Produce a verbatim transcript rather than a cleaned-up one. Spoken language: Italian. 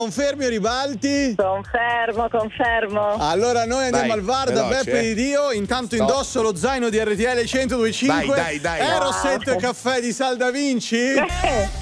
Confermi o ribalti? Confermo, confermo. Allora noi andiamo Vai, al V A R da veloce, Beppe eh. di Dio. Intanto Stop. indosso lo zaino di R T L centodue e cinque. Dai, dai, dai. Eros sette caffè di Sal da Vinci. Eh,